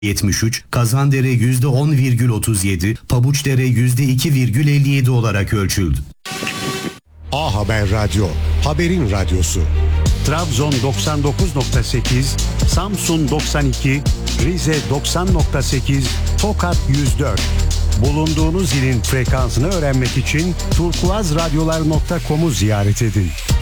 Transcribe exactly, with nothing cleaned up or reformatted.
yetmiş üç, Kazandere yüzde on virgül otuz yedi, Pabuçdere yüzde iki virgül elli yedi olarak ölçüldü. A Haber Radyo, haberin radyosu. Trabzon doksan dokuz nokta sekiz, Samsun doksan iki, Rize doksan nokta sekiz, Tokat yüz dört. Bulunduğunuz ilin frekansını öğrenmek için turkuazradyolar nokta com'u ziyaret edin.